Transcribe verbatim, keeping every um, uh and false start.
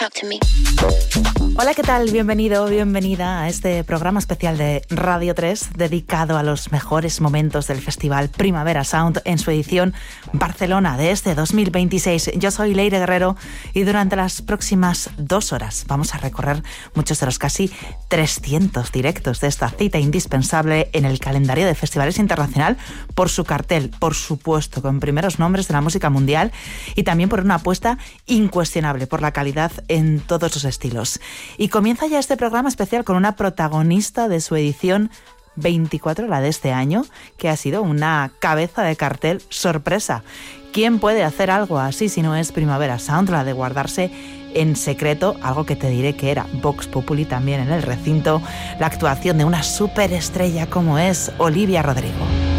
Talk to me. Hola, ¿qué tal? Bienvenido, bienvenida a este programa especial de Radio tres dedicado a los mejores momentos del Festival Primavera Sound en su edición Barcelona de este dos mil veintiséis. Yo soy Leire Guerrero y durante las próximas dos horas vamos a recorrer muchos de los casi trescientos directos de esta cita indispensable en el calendario de festivales internacional por su cartel, por supuesto, con primeros nombres de la música mundial y también por una apuesta incuestionable por la calidad en todos los estilos. Y comienza ya este programa especial con una protagonista de su edición veinticuatro, la de este año, que ha sido una cabeza de cartel sorpresa. ¿Quién puede hacer algo así si no es Primavera Sound, la de guardarse en secreto, algo que te diré que era Vox Populi también en el recinto, la actuación de una superestrella como es Olivia Rodrigo?